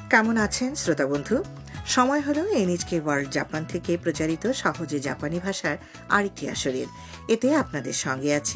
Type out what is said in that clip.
কেমন আছেন শ্রোতা বন্ধু? সময় হলো এনএচকে ওয়ার্ল্ড জাপান থেকে প্রচারিত সহজে জাপানি ভাষার আরেকটি আসরের। এতে আপনাদের সঙ্গে আছি